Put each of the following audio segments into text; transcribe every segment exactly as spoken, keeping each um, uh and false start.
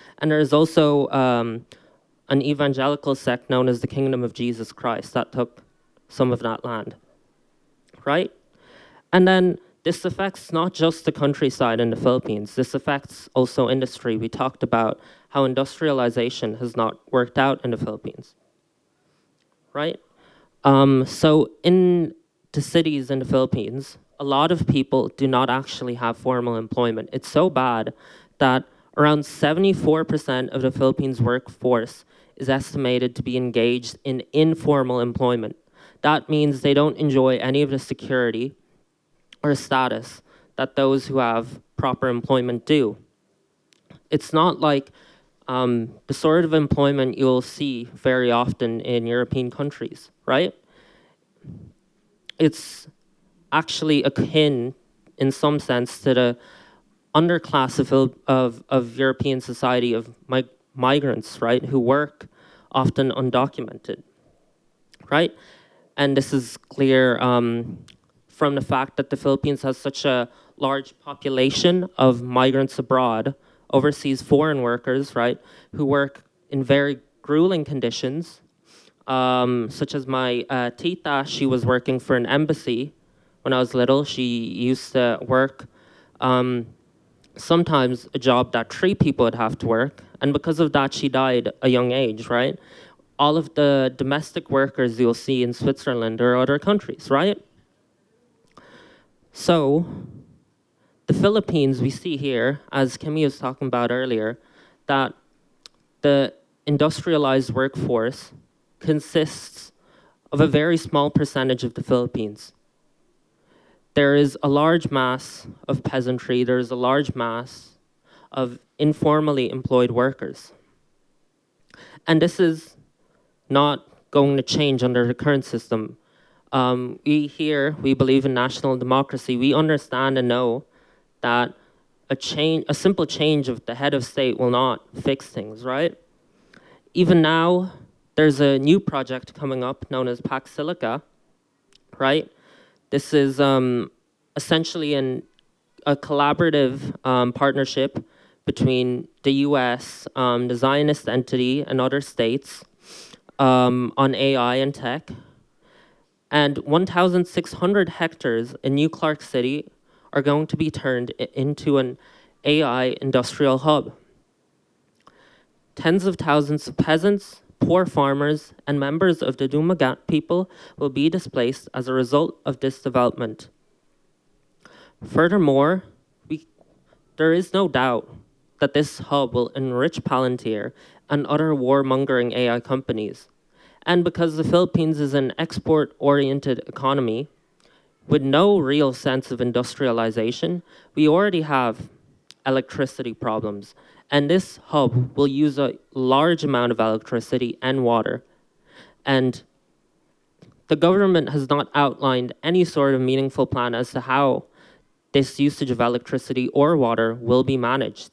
And there's also um, an evangelical sect known as the Kingdom of Jesus Christ that took some of that land, right? And then this affects not just the countryside in the Philippines, this affects also industry. We talked about how industrialization has not worked out in the Philippines, right? Um, so in the cities in the Philippines, a lot of people do not actually have formal employment. It's so bad that around seventy-four percent of the Philippines workforce is estimated to be engaged in informal employment. That means they don't enjoy any of the security or status that those who have proper employment do. It's not like um, the sort of employment you'll see very often in European countries, right? It's actually akin, in some sense, to the underclass of, of, of European society of mig migrants, right, who work often undocumented, right? And this is clear um, from the fact that the Philippines has such a large population of migrants abroad, overseas foreign workers, right, who work in very grueling conditions, um, such as my uh, tita. She was working for an embassy when I was little. She used to work um, sometimes a job that three people would have to work, and because of that, she died at a young age, right? All of the domestic workers you'll see in Switzerland or other countries, right? So, the Philippines, we see here, as Kimmy was talking about earlier, that the industrialized workforce consists of a very small percentage of the Philippines. There is a large mass of peasantry, there is a large mass of informally employed workers. And this is not going to change under the current system. Um, we here, we believe in national democracy. We understand and know that a change, a simple change of the head of state will not fix things, right? Even now, there's a new project coming up known as Pax Silica, right? This is um, essentially an, a collaborative um, partnership between the U S, um, the Zionist entity, and other states um, on A I and tech. And one thousand six hundred hectares in New Clark City are going to be turned into an A I industrial hub. Tens of thousands of peasants, poor farmers, and members of the Dumagat people will be displaced as a result of this development. Furthermore, we, there is no doubt that this hub will enrich Palantir and other warmongering A I companies. And because the Philippines is an export-oriented economy with no real sense of industrialization, we already have electricity problems. And this hub will use a large amount of electricity and water. And the government has not outlined any sort of meaningful plan as to how this usage of electricity or water will be managed.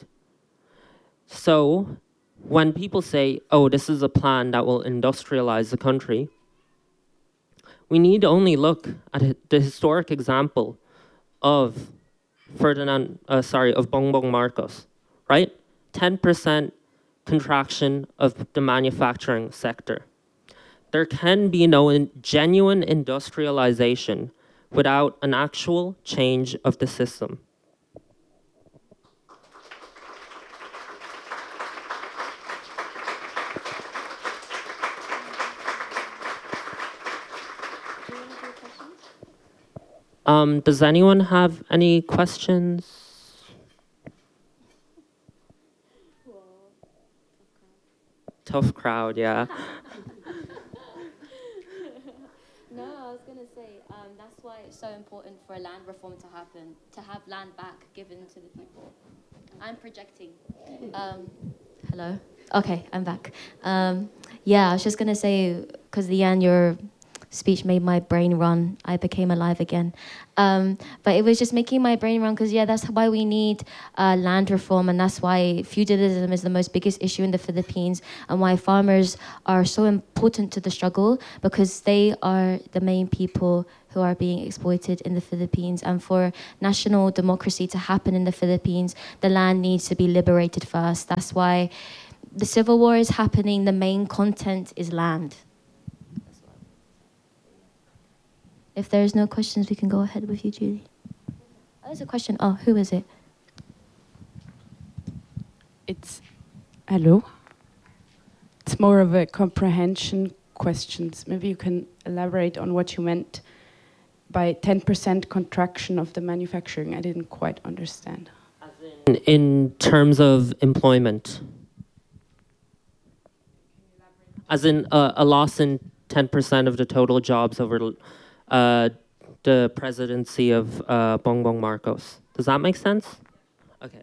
So when people say, oh, this is a plan that will industrialize the country, we need to only look at the historic example of Ferdinand, uh, sorry, of Bongbong Marcos, right? ten percent contraction of the manufacturing sector. There can be no in genuine industrialization without an actual change of the system. Um, does anyone have any questions? Tough crowd, yeah. No, I was going to say, um, that's why it's so important for a land reform to happen, to have land back given to the people. I'm projecting. Um, hello? Okay, I'm back. Um, yeah, I was just going to say, because Leanne, your speech made my brain run. I became alive again. Um, but it was just making my brain run because, yeah, that's why we need uh, land reform, and that's why feudalism is the most biggest issue in the Philippines, and why farmers are so important to the struggle, because they are the main people who are being exploited in the Philippines. And for national democracy to happen in the Philippines, the land needs to be liberated first. That's why the civil war is happening. The main content is land. If there's no questions, we can go ahead with you, Julie. Oh, there's a question. Oh, who is it? It's, hello. It's more of a comprehension questions. Maybe you can elaborate on what you meant by ten percent contraction of the manufacturing. I didn't quite understand. As in, in terms of employment. As in uh, a loss in ten percent of the total jobs over uh, the presidency of uh, Bongbong Marcos. Does that make sense? Okay.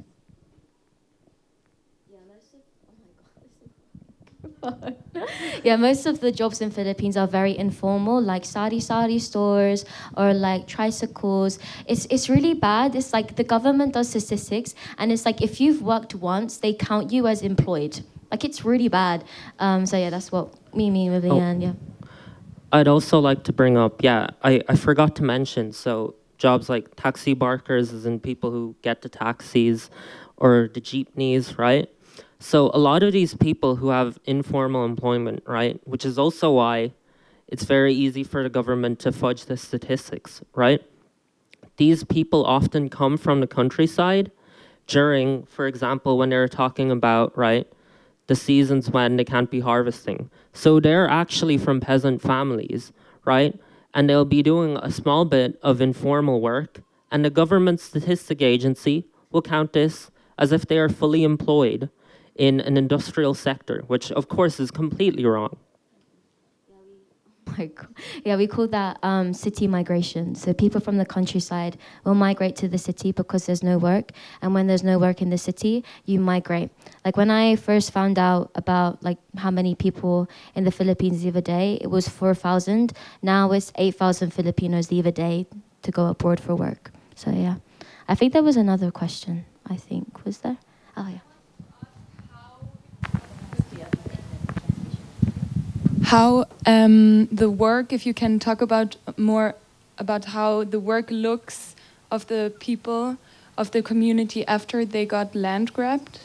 Yeah, most of the jobs in Philippines are very informal, like sari-sari stores or like tricycles. It's it's really bad. It's like the government does statistics, and it's like if you've worked once, they count you as employed. Like it's really bad. Um, so yeah, that's what we mean with Leanne. Oh. Yeah. I'd also like to bring up, yeah, I, I forgot to mention, so jobs like taxi barkers, as in people who get the taxis or the jeepneys, right? So a lot of these people who have informal employment, right, which is also why it's very easy for the government to fudge the statistics, right? These people often come from the countryside during, for example, when they're talking about, right, the seasons when they can't be harvesting. So they're actually from peasant families, right? And they'll be doing a small bit of informal work, and the government statistic agency will count this as if they are fully employed in an industrial sector, which of course is completely wrong. Yeah, we call that um, city migration. So people from the countryside will migrate to the city because there's no work. And when there's no work in the city, you migrate. Like when I first found out about like how many people in the Philippines leave a day, it was four thousand. Now it's eight thousand Filipinos leave a day to go abroad for work. So yeah, I think there was another question, I think. Was there? Oh yeah. How um, the work, if you can talk about more about how the work looks of the people of the community after they got land grabbed?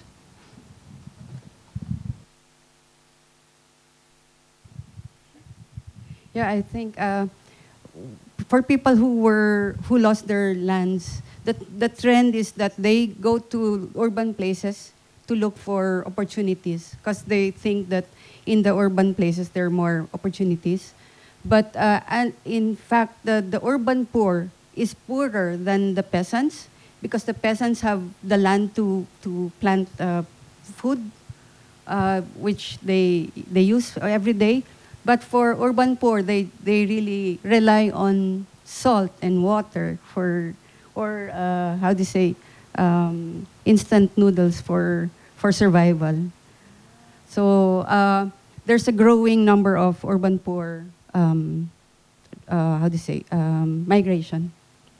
Yeah, I think uh, for people who were who lost their lands, the the trend is that they go to urban places to look for opportunities because they think that in the urban places there are more opportunities. But uh, and in fact, the, the urban poor is poorer than the peasants because the peasants have the land to, to plant uh, food, uh, which they, they use every day. But for urban poor, they, they really rely on salt and water for, or uh, how do you say, um, instant noodles for, for survival. So uh, there's a growing number of urban poor, um, uh, how do you say, um, migration.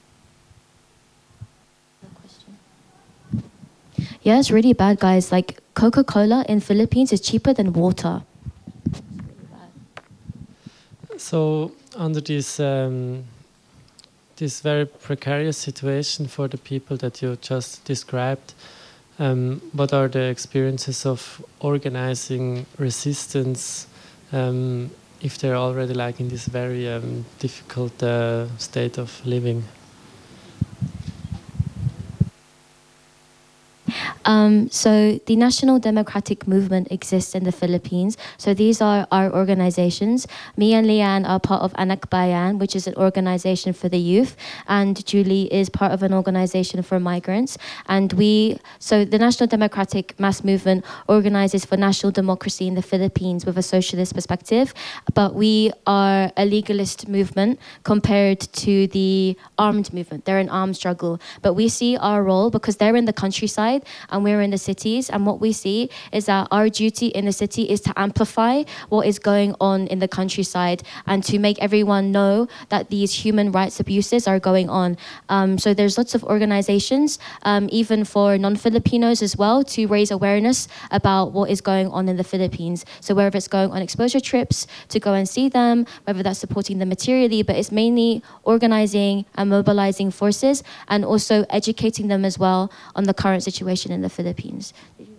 Yeah, it's really bad, guys. Like Coca-Cola in Philippines is cheaper than water. So under this um, this very precarious situation for the people that you just described, um, what are the experiences of organizing resistance um, if they're already like in this very um, difficult uh, state of living? Um, so the National Democratic Movement exists in the Philippines. So these are our organizations. Me and Leanne are part of Anak Bayan, which is an organization for the youth. And Julie is part of an organization for migrants. And we, so the National Democratic Mass Movement organizes for national democracy in the Philippines with a socialist perspective. But we are a legalist movement compared to the armed movement. They're an armed struggle. But we see our role because they're in the countryside and and we're in the cities. And what we see is that our duty in the city is to amplify what is going on in the countryside and to make everyone know that these human rights abuses are going on. Um, so there's lots of organizations, um, even for non-Filipinos as well, to raise awareness about what is going on in the Philippines. So whether it's going on exposure trips to go and see them, whether that's supporting them materially, but it's mainly organizing and mobilizing forces and also educating them as well on the current situation in the Philippines.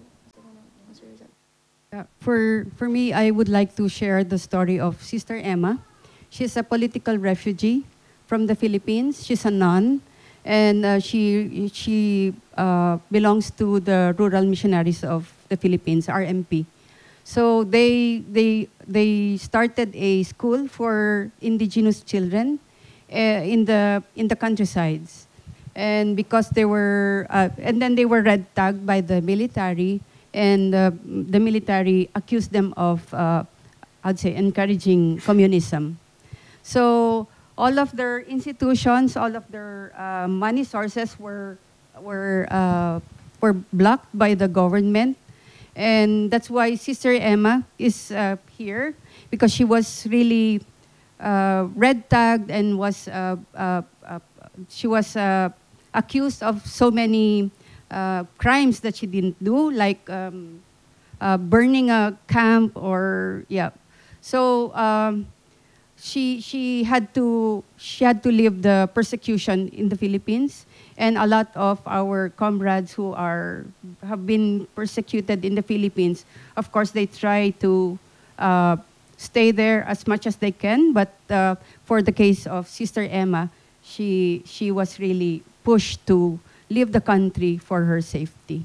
Uh, for, for me, I would like to share the story of Sister Emma. She's a political refugee from the Philippines. She's a nun, and uh, she, she uh, belongs to the Rural Missionaries of the Philippines, R M P. So they, they, they started a school for indigenous children uh, in, the, in the countrysides. And because they were, uh, and then they were red tagged by the military, and uh, the military accused them of, uh, I'd say, encouraging communism. So all of their institutions, all of their uh, money sources were, were, uh, were blocked by the government. And that's why Sister Emma is uh, here, because she was really uh, red tagged and was, uh, uh, uh, she was uh, accused of so many uh, crimes that she didn't do, like um, uh, burning a camp or, yeah. So um, she, she, had to, she had to leave the persecution in the Philippines. And a lot of our comrades who are, have been persecuted in the Philippines, of course, they try to uh, stay there as much as they can. But uh, for the case of Sister Emma, she, she was really pushed to leave the country for her safety.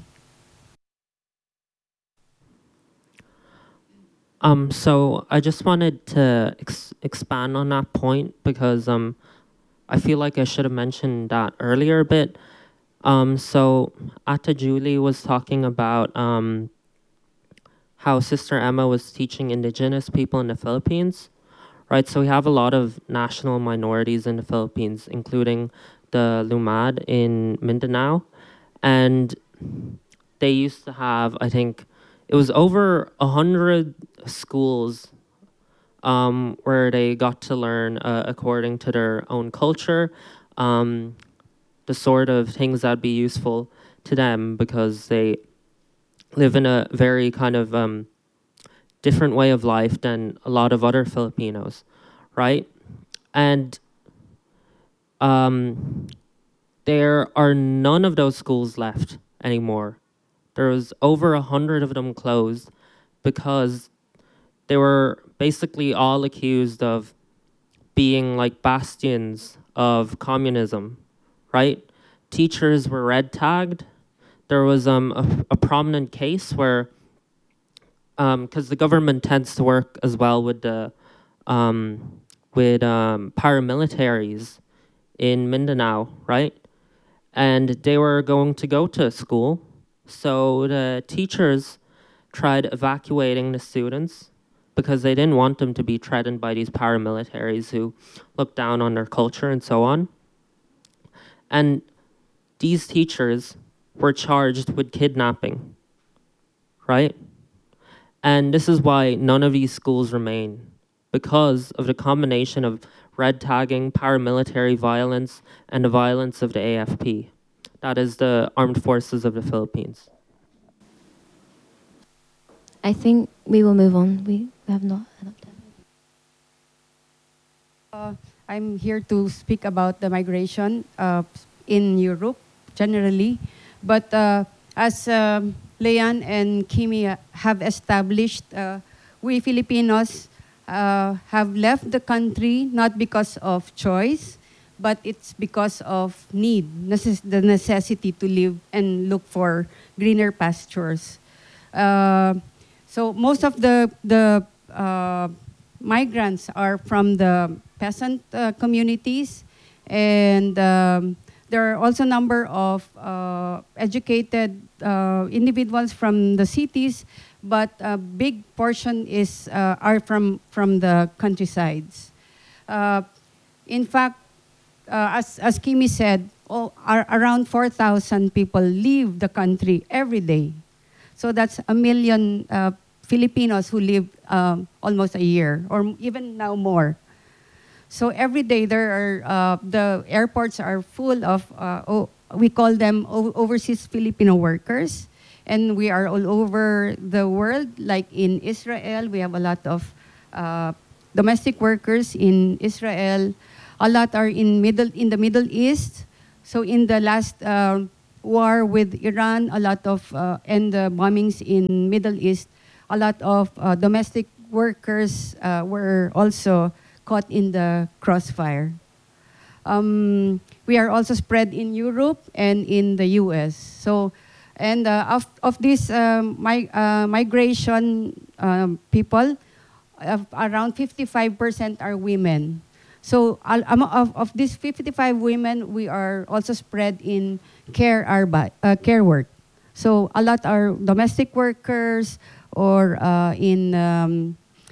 Um, so I just wanted to ex expand on that point because um, I feel like I should have mentioned that earlier a bit. Um, so Ata Julie was talking about um, how Sister Emma was teaching indigenous people in the Philippines, right? So we have a lot of national minorities in the Philippines, including the Lumad in Mindanao. And they used to have, I think, it was over a hundred schools Um, where they got to learn uh, according to their own culture, um, the sort of things that'd be useful to them because they live in a very kind of um, different way of life than a lot of other Filipinos, right? And um, there are none of those schools left anymore. There was over a hundred of them closed because they were basically all accused of being like bastions of communism, right? Teachers were red tagged. There was um, a, a prominent case where, because um, the government tends to work as well with the um, with um, paramilitaries in Mindanao, right? And they were going to go to school, so the teachers tried evacuating the students because they didn't want them to be threatened by these paramilitaries who look down on their culture and so on. And these teachers were charged with kidnapping, right? And this is why none of these schools remain, because of the combination of red tagging, paramilitary violence, and the violence of the A F P. That is the Armed Forces of the Philippines. I think we will move on. We have not an update. Uh, I'm here to speak about the migration uh, in Europe generally. But uh, as um, Leanne and Kimi have established, uh, we Filipinos uh, have left the country not because of choice, but it's because of need, necess the necessity to live and look for greener pastures. Uh, So most of the, the uh, migrants are from the peasant uh, communities, and um, there are also a number of uh, educated uh, individuals from the cities, but a big portion is, uh, are from, from the countrysides. Uh, in fact, uh, as, as Kimi said, oh, are around four thousand people leave the country every day. So that's a million uh, Filipinos who live um, almost a year, or even now more. So every day there are, uh, the airports are full of, uh, oh, we call them o overseas Filipino workers. And we are all over the world, like in Israel, we have a lot of uh, domestic workers in Israel. A lot are in middle in the Middle East. So in the last uh, war with Iran, a lot of uh, and the bombings in Middle East, a lot of uh, domestic workers uh, were also caught in the crossfire. Um, we are also spread in Europe and in the U S. So, and uh, of of this um, my, uh, migration um, people, uh, around fifty-five percent are women. So um, of, of these fifty-five women, we are also spread in care, arba, uh, care work. So a lot are domestic workers or uh, in, um,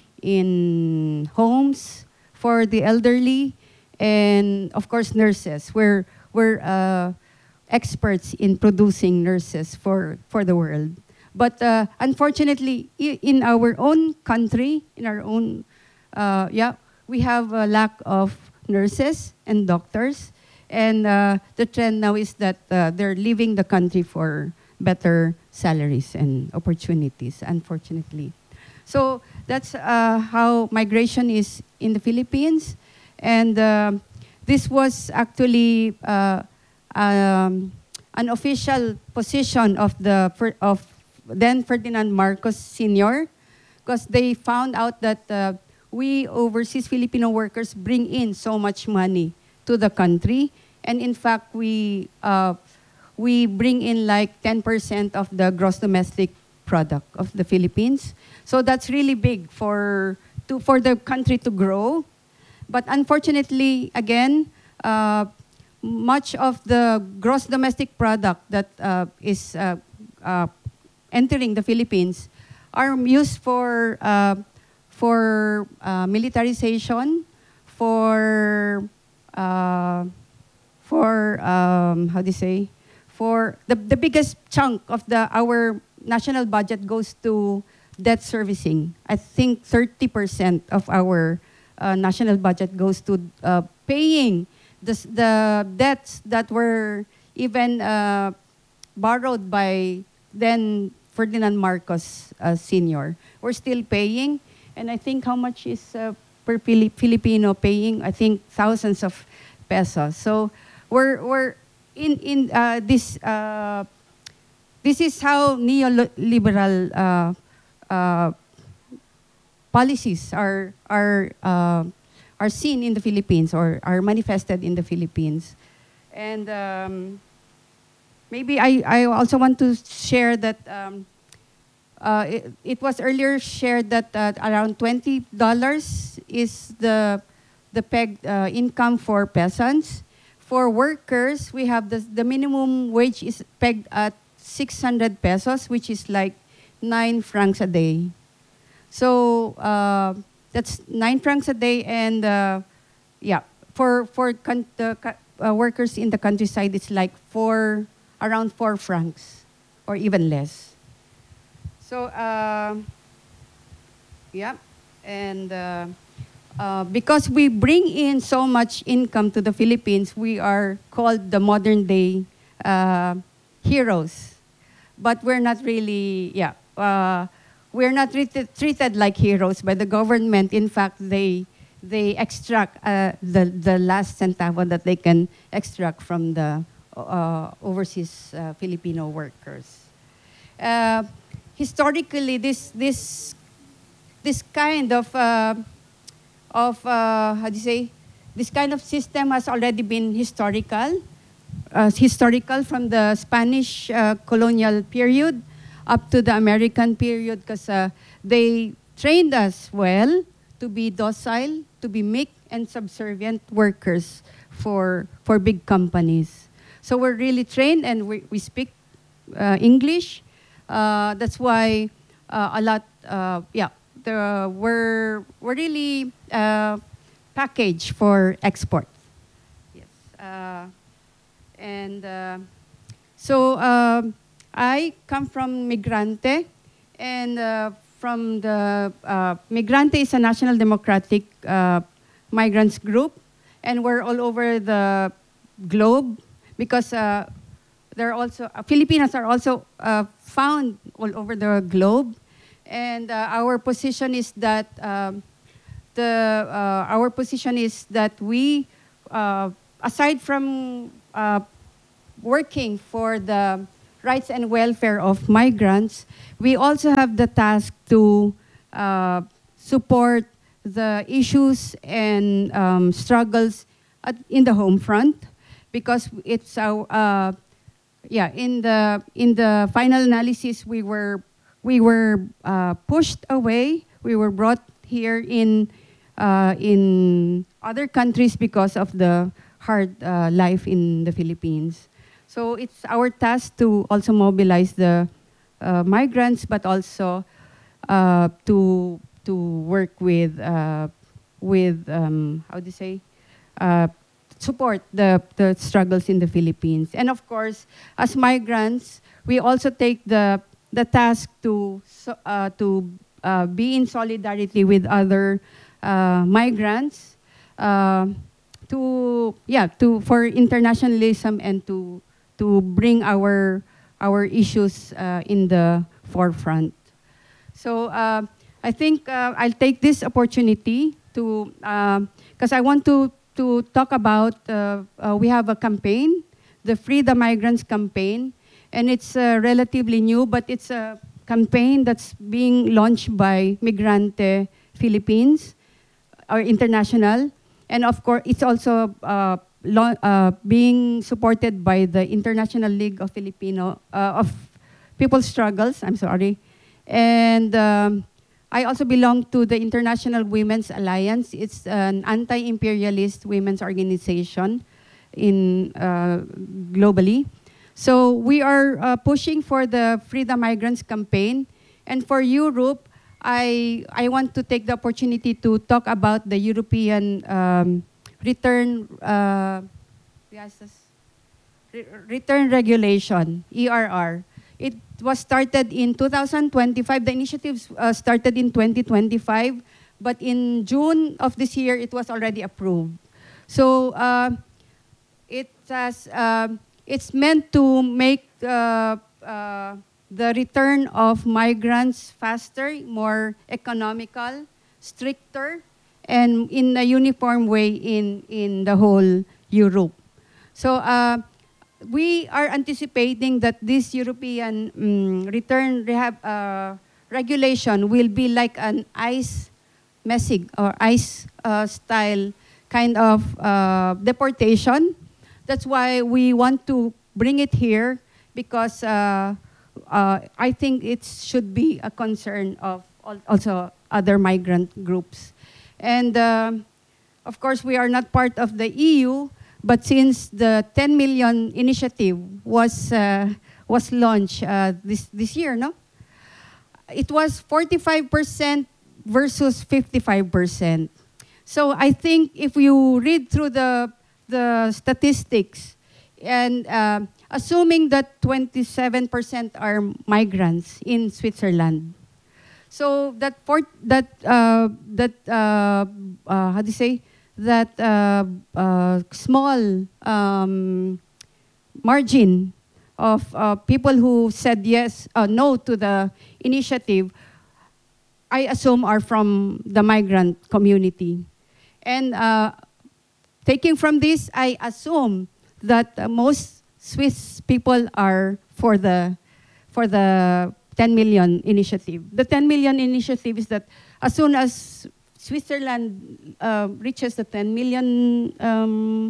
in homes for the elderly, and of course nurses. We're, we're uh, experts in producing nurses for, for the world. But uh, unfortunately, in our own country, in our own, uh, yeah, we have a lack of nurses and doctors. And uh, the trend now is that uh, they're leaving the country for better salaries and opportunities, unfortunately. So that's uh, how migration is in the Philippines. And uh, this was actually uh, um, an official position of the of then Ferdinand Marcos Senior, because they found out that uh, we overseas Filipino workers bring in so much money to the country, and in fact we uh, we bring in like ten percent of the gross domestic product of the Philippines. So that's really big for to for the country to grow. But unfortunately, again, uh, much of the gross domestic product that uh, is uh, uh, entering the Philippines are used for uh, for uh, militarization, for uh, for um, how do you say, for the the biggest chunk of the our national budget goes to debt servicing. I think thirty percent of our uh, national budget goes to uh, paying the the debts that were even uh, borrowed by then Ferdinand Marcos uh, Senior. We're still paying, and I think how much is uh, per Filipino paying? I think thousands of pesos. So we're we're in in uh, this. Uh, this is how neoliberal uh, uh, policies are are uh, are seen in the Philippines or are manifested in the Philippines, and. Um, Maybe I, I also want to share that um, uh, it, it was earlier shared that uh, around twenty dollars is the, the pegged uh, income for peasants. For workers, we have the, the minimum wage is pegged at six hundred pesos, which is like nine francs a day. So uh, that's nine francs a day, and uh, yeah, for, for con- the uh, workers in the countryside, it's like four around four francs, or even less. So, uh, yeah, and uh, uh, because we bring in so much income to the Philippines, we are called the modern day uh, heroes. But we're not really, yeah, uh, we're not treated, treated like heroes by the government. In fact, they they extract uh, the the last centavo that they can extract from the Uh, overseas uh, Filipino workers. Uh, historically, this this this kind of uh, of uh, how do you say, this kind of system has already been historical, uh, historical from the Spanish uh, colonial period up to the American period, because uh, they trained us well to be docile, to be meek and subservient workers for for big companies. So we're really trained, and we, we speak uh, English. Uh, that's why uh, a lot, uh, yeah, the, we're, we're really uh, packaged for export. Yes. Uh, And uh, so um, I come from Migrante, and uh, from the uh, Migrante is a National Democratic uh, Migrants group, and we're all over the globe because uh, there are also uh, Filipinos are also uh, found all over the globe, and uh, our position is that um, the uh, our position is that we, uh, aside from uh, working for the rights and welfare of migrants, we also have the task to uh, support the issues and um, struggles at, in the home front, because it's our uh, yeah in the in the final analysis we were we were uh, pushed away, we were brought here in uh, in other countries because of the hard uh, life in the Philippines. So it's our task to also mobilize the uh, migrants, but also uh, to to work with uh, with um, how do you say uh, support the the struggles in the Philippines. And of course, as migrants, we also take the the task to so, uh, to uh, be in solidarity with other uh, migrants, uh, to yeah to for internationalism and to to bring our our issues uh, in the forefront. So uh, I think uh, I'll take this opportunity to, because uh, I want to, to talk about, uh, uh, we have a campaign, the Free the Migrants campaign, and it's uh, relatively new, but it's a campaign that's being launched by Migrante Philippines, or international, and of course it's also uh, Uh, being supported by the International League of Filipino uh, of People's Struggles. I'm sorry, and um, I also belong to the International Women's Alliance. It's an anti-imperialist women's organization in uh, globally. So we are uh, pushing for the Free the Migrants campaign, and for Europe, I I want to take the opportunity to talk about the European. Um, Return, uh, yes, re return regulation, E R R. It was started in two thousand twenty-five. The initiative uh, started in twenty twenty-five, but in June of this year, it was already approved. So uh, it has, uh, it's meant to make uh, uh, the return of migrants faster, more economical, stricter, and in a uniform way in, in the whole Europe. So uh, we are anticipating that this European um, return rehab, uh, regulation will be like an ICE message or ICE uh, style kind of uh, deportation. That's why we want to bring it here, because uh, uh, I think it should be a concern of also other migrant groups. And uh, of course, we are not part of the E U, but since the ten million initiative was uh, was launched uh, this this year, no, it was forty-five percent versus fifty-five percent. So I think if you read through the the statistics, and uh, assuming that twenty-seven percent are migrants in Switzerland. So that for that uh, that uh, uh, how do you say that uh, uh, small um, margin of uh, people who said yes uh, no to the initiative, I assume are from the migrant community, and uh, taking from this, I assume that uh, most Swiss people are for the for the ten million initiative. The ten million initiative is that as soon as Switzerland uh, reaches the ten million um,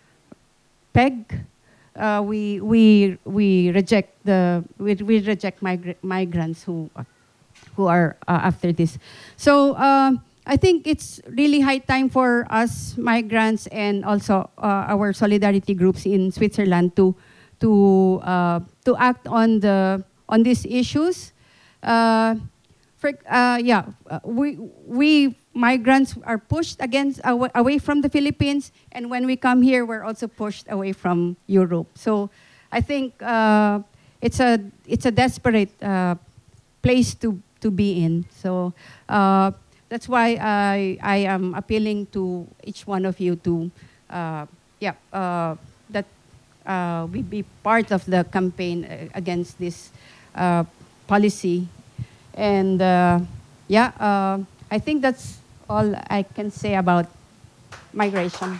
peg, uh, we we we reject the we, we reject migra migrants who who are uh, after this. So uh, I think it's really high time for us migrants and also uh, our solidarity groups in Switzerland to to uh, to act on the on these issues. Uh, for, uh, yeah, uh, we, we migrants are pushed against aw away from the Philippines, and when we come here, we're also pushed away from Europe. So I think uh, it's a it's a desperate uh, place to to be in. So uh, that's why I I am appealing to each one of you to uh, yeah uh, that uh, we be part of the campaign against this uh, policy. And uh, yeah, uh, I think that's all I can say about migration.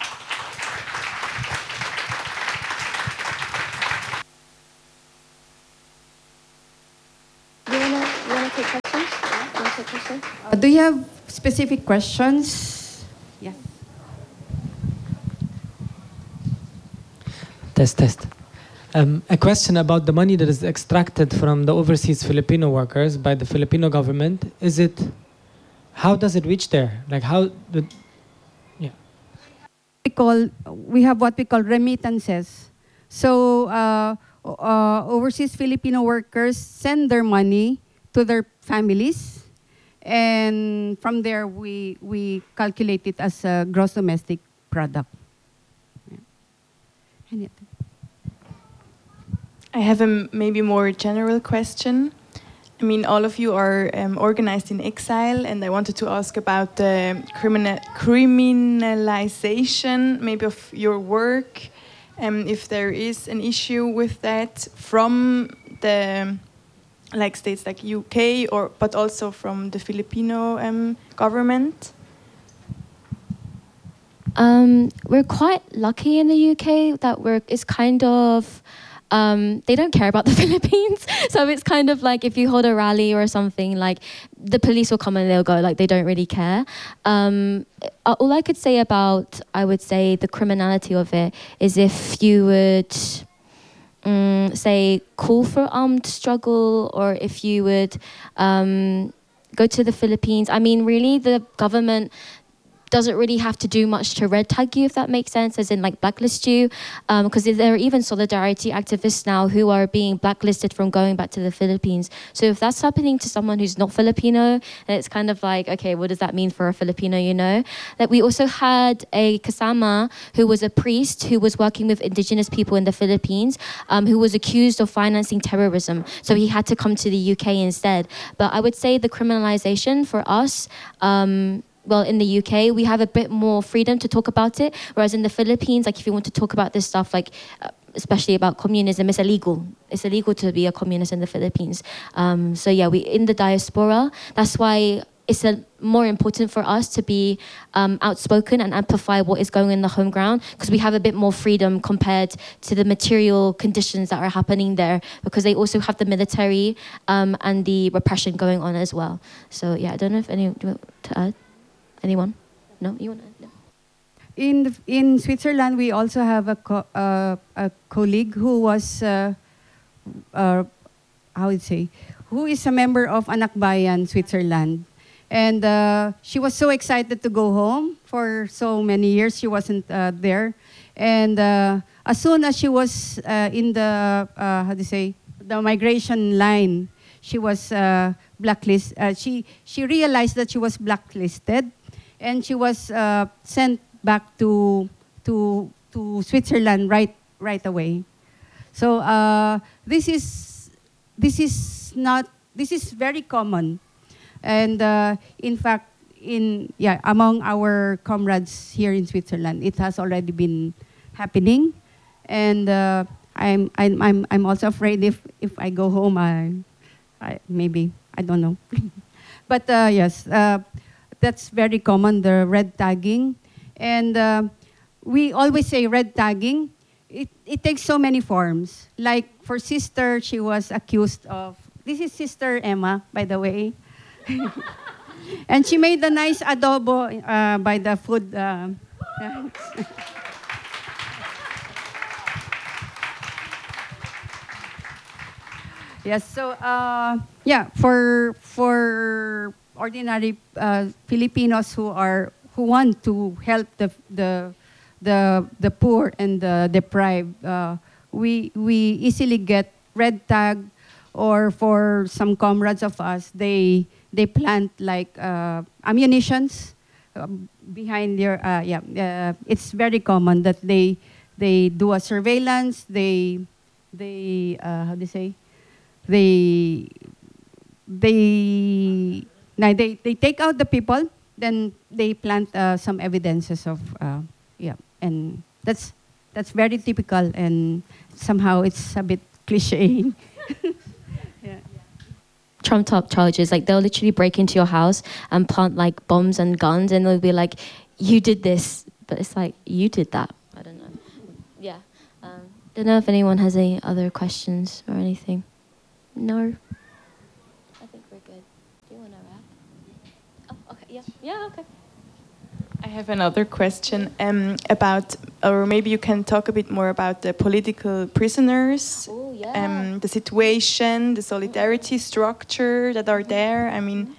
You wanna you wanna take questions? Yeah, you wanna take questions? Uh, do you have specific questions? Yes. Test, test. Um, a question about the money that is extracted from the overseas Filipino workers by the Filipino government. Is it, how does it reach there? Like how, the, yeah. We call, we have what we call remittances. So uh, uh, overseas Filipino workers send their money to their families, and from there we, we calculate it as a gross domestic product. Yeah. I have a maybe more general question. I mean, all of you are um, organized in exile, and I wanted to ask about the criminal criminalization, maybe of your work, um, if there is an issue with that from the like states like U K, or but also from the Filipino um, government. Um, we're quite lucky in the U K that we're it's kind of. Um, they don't care about the Philippines. So it's kind of like if you hold a rally or something, like the police will come and they'll go, like they don't really care. Um, all I could say about, I would say, the criminality of it is if you would um, say call for armed struggle, or if you would um, go to the Philippines. I mean, really, the government doesn't really have to do much to red tag you, if that makes sense, as in like blacklist you, because um, there are even solidarity activists now who are being blacklisted from going back to the Philippines. So if that's happening to someone who's not Filipino, then it's kind of like, okay, what does that mean for a Filipino, you know? Like we also had a kasama who was a priest who was working with indigenous people in the Philippines, um, who was accused of financing terrorism. So he had to come to the U K instead. But I would say the criminalization for us, um, well, in the U K, we have a bit more freedom to talk about it. Whereas in the Philippines, like if you want to talk about this stuff, like uh, especially about communism, it's illegal. It's illegal to be a communist in the Philippines. Um, so yeah, we in the diaspora. That's why it's a, more important for us to be um, outspoken and amplify what is going on in the home ground, because we have a bit more freedom compared to the material conditions that are happening there, because they also have the military um, and the repression going on as well. So yeah, I don't know if anyone do you want to add. Anyone? No? You want to? No. In the, in Switzerland, we also have a co uh, a colleague who was uh, uh, how would say, who is a member of Anak Bayan Switzerland, and uh, she was so excited to go home. For so many years, she wasn't uh, there, and uh, as soon as she was uh, in the uh, how do you say the migration line, she was uh, blacklisted. Uh, she she realized that she was blacklisted. And she was uh, sent back to to to Switzerland right right away. So uh, this is this is not this is very common, and uh, in fact, in yeah among our comrades here in Switzerland, it has already been happening, and uh, I'm I'm I'm I'm also afraid if if I go home, I, I maybe I don't know, but uh, yes. Uh, That's very common, the red tagging. And uh, we always say red tagging. It, it takes so many forms. Like for Sister, she was accused of, this is Sister Emma, by the way. And she made a nice adobo uh, by the food. Uh, yes, so uh, yeah, for, for ordinary uh, Filipinos who are who want to help the the the, the poor and the deprived, uh, we we easily get red tag, or for some comrades of us, they they plant like uh, ammunitions uh, behind your, uh, yeah, uh, it's very common that they, they do a surveillance, they, they, uh, how do you say, they, they, now they, they take out the people, then they plant uh, some evidences of, uh, yeah, and that's, that's very typical, and somehow it's a bit cliche. Yeah. Trumped up charges, like they'll literally break into your house and plant like bombs and guns, and they'll be like, you did this, but it's like, you did that. I don't know. Yeah. Um, don't know if anyone has any other questions or anything. No? I think we're good. Do you want to wrap? Oh, okay, yeah, yeah, okay. I have another question um, about, or maybe you can talk a bit more about the political prisoners, Oh, yeah. um, the situation, the solidarity structure that are there. I mean,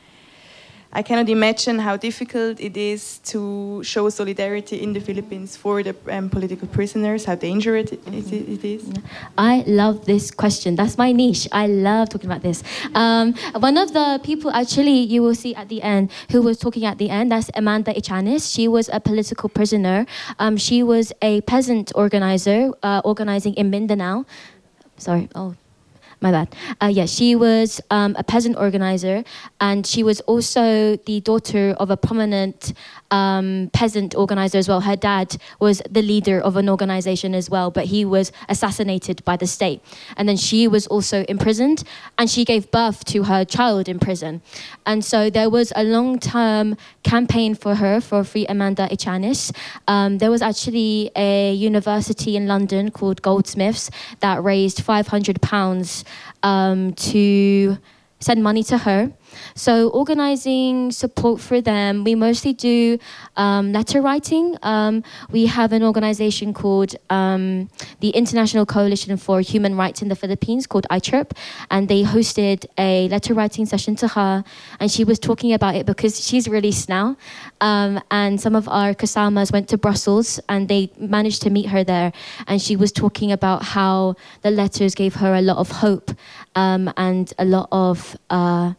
I cannot imagine how difficult it is to show solidarity in the Philippines for the um, political prisoners, how dangerous it, it, it is. I love this question. That's my niche. I love talking about this. Um, one of the people, actually, you will see at the end, who was talking at the end, that's Amanda Ichanis. She was a political prisoner. Um, she was a peasant organizer, uh, organizing in Mindanao. Sorry, oh. My bad. Uh, yeah, she was um, a peasant organizer, and she was also the daughter of a prominent um, peasant organizer as well. Her dad was the leader of an organization as well, but he was assassinated by the state. And then she was also imprisoned, and she gave birth to her child in prison. And so there was a long-term campaign for her, for Free Amanda Ichanis. Um, there was actually a university in London called Goldsmiths that raised five hundred pounds Um, to send money to her. So organizing support for them, we mostly do um, letter writing. Um, we have an organization called um, the International Coalition for Human Rights in the Philippines, called I C H R P, and they hosted a letter writing session to her, and she was talking about it because she's released now. Um, and some of our kasamas went to Brussels, and they managed to meet her there, and she was talking about how the letters gave her a lot of hope um, and a lot of uh,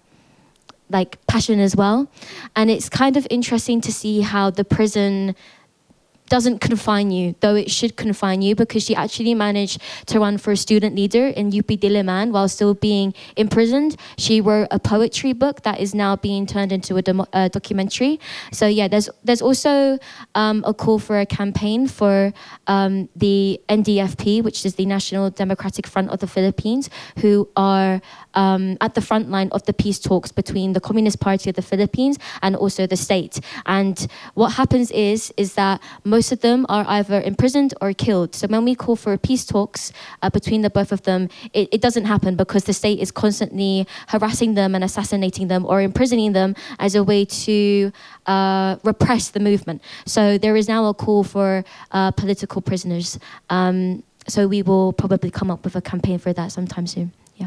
like passion as well. And it's kind of interesting to see how the prison doesn't confine you, though it should confine you, because she actually managed to run for student leader in U P Diliman while still being imprisoned. She wrote a poetry book that is now being turned into a, demo, a documentary. So yeah, there's there's also um, a call for a campaign for um, the N D F P, which is the National Democratic Front of the Philippines, who are um, at the front line of the peace talks between the Communist Party of the Philippines and also the state. And what happens is, is that most of them are either imprisoned or killed. So when we call for peace talks uh, between the both of them, it, it doesn't happen because the state is constantly harassing them and assassinating them or imprisoning them as a way to uh, repress the movement. So there is now a call for uh, political prisoners. Um, so we will probably come up with a campaign for that sometime soon. Yeah.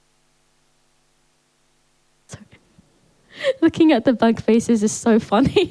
Sorry. Looking at the blank faces is so funny.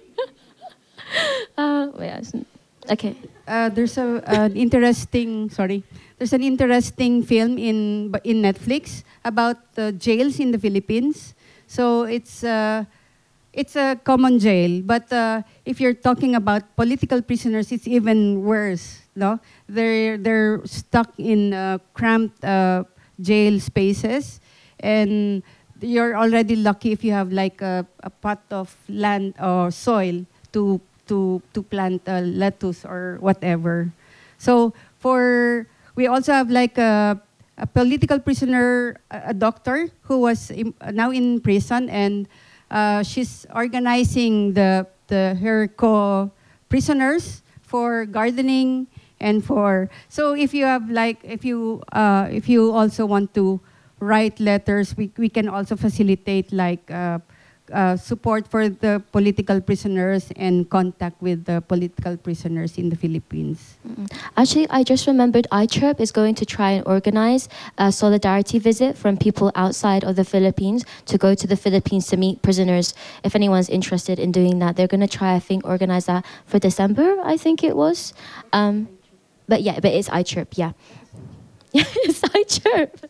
Uh, wait, okay. Uh, there's a an interesting sorry. There's an interesting film in in Netflix about uh, jails in the Philippines. So it's uh, it's a common jail, but uh, if you're talking about political prisoners, it's even worse. No, they're they're stuck in uh, cramped uh, jail spaces, and you're already lucky if you have like a, a pot of land or soil to to to plant uh, lettuce or whatever. So for we also have like a, a political prisoner, a, a doctor who was in, now in prison, and uh, she's organizing the the her co prisoners for gardening and for. So if you have like if you uh, if you also want to write letters, we we can also facilitate like. Uh, Uh, support for the political prisoners and contact with the political prisoners in the Philippines. Mm-mm. Actually, I just remembered I C H R P is going to try and organize a solidarity visit from people outside of the Philippines to go to the Philippines to meet prisoners. If anyone's interested in doing that, they're going to try, I think, organize that for December, I think it was. Um, but yeah, but it's I C H R P, yeah. Yeah, it's I C H R P.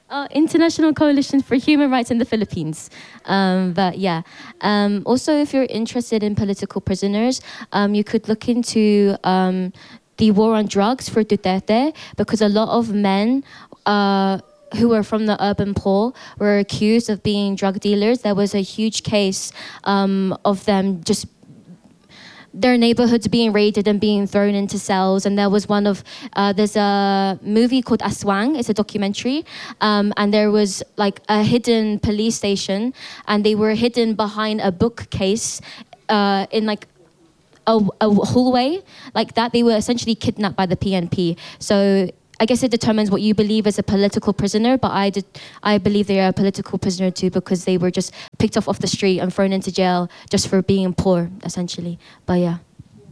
Uh, International Coalition for Human Rights in the Philippines. Um, but yeah, um, also if you're interested in political prisoners, um, you could look into um, the war on drugs for Duterte, because a lot of men uh, who were from the urban poor were accused of being drug dealers. There was a huge case um, of them just their neighborhoods being raided and being thrown into cells. And there was one of, uh, there's a movie called Aswang, it's a documentary, um, and there was like a hidden police station, and they were hidden behind a bookcase uh, in like a, a hallway like that. They were essentially kidnapped by the P N P. So I guess it determines what you believe as a political prisoner, but I did, I believe they are a political prisoner too, because they were just picked off off the street and thrown into jail just for being poor, essentially. But yeah.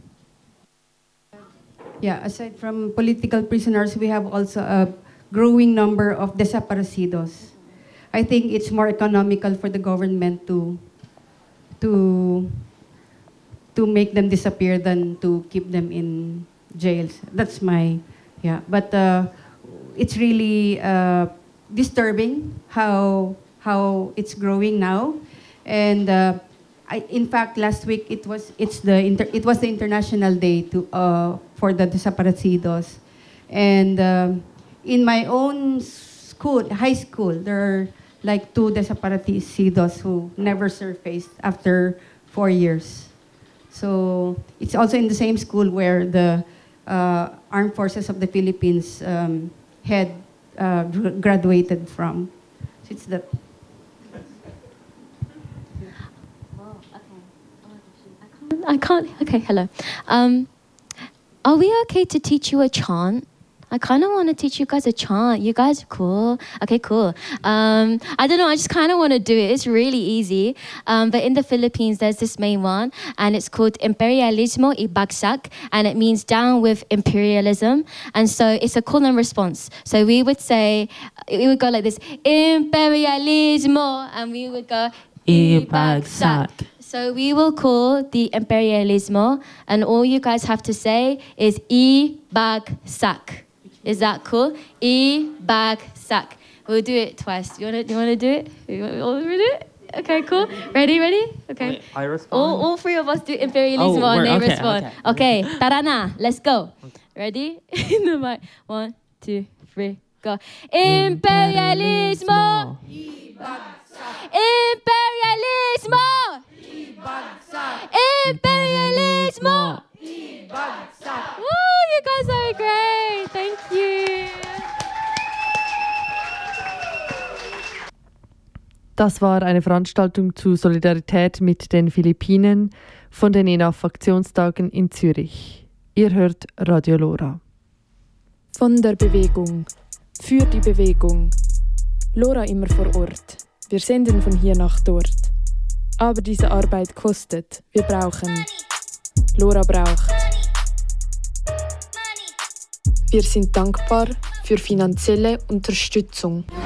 Yeah, aside from political prisoners, we have also a growing number of desaparecidos. I think it's more economical for the government to, to, to make them disappear than to keep them in jails. That's my... Yeah, but uh, it's really uh, disturbing how how it's growing now, and uh, I, in fact, last week it was it's the inter, it was the International Day to uh, for the desaparecidos, and uh, in my own school, high school, there are like two desaparecidos who never surfaced after four years. So it's also in the same school where the Uh, Armed Forces of the Philippines um, had uh, graduated from. So it's that. Oh, okay. Oh, I can't. Okay, hello. Um, are we okay to teach you a chant? I kind of want to teach you guys a chant. You guys are cool. Okay, cool. Um, I don't know. I just kind of want to do it. It's really easy. Um, but in the Philippines, there's this main one, and it's called Imperialismo y Bagsak, and it means down with imperialism. And so it's a call and response. So we would say, we would go like this, Imperialismo, and we would go, Y Bagsak. So we will call the imperialismo, and all you guys have to say is I Bagsak. Is that cool? I Bagsak. We'll do it twice. You wanna? You wanna do it? You wanna do it? Okay, cool. Ready? Ready? Okay. Wait, I respond. All, all three of us do imperialismo, Oh, and they okay, respond. okay. Okay. Tarana. Let's go. Ready? In the mic. One, two, three, go. Imperialismo. Imperialismo. Imperialismo. Woo, you guys are great. Thank you. Das war eine Veranstaltung zu Solidarität mit den Philippinen von den E N A F-Aktionstagen in Zürich. Ihr hört Radio Lora. Von der Bewegung. Für die Bewegung. Lora immer vor Ort. Wir senden von hier nach dort. Aber diese Arbeit kostet. Wir brauchen. Lora braucht. Wir sind dankbar für finanzielle Unterstützung.